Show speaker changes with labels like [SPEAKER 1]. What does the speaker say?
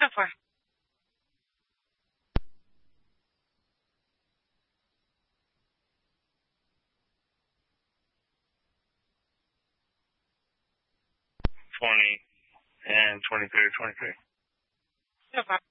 [SPEAKER 1] for?
[SPEAKER 2] 20 and 23 or 23.
[SPEAKER 1] No problem.